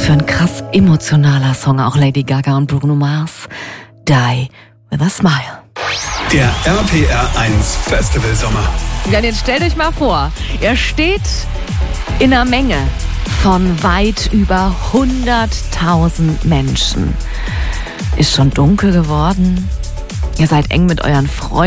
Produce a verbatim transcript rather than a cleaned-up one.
für ein krass emotionaler Song, auch Lady Gaga und Bruno Mars. Die with a Smile. Der R P R eins Festival Sommer. Ja, jetzt stellt euch mal vor, ihr steht in einer Menge von weit über hunderttausend Menschen. Ist schon dunkel geworden. Ihr seid eng mit euren Freunden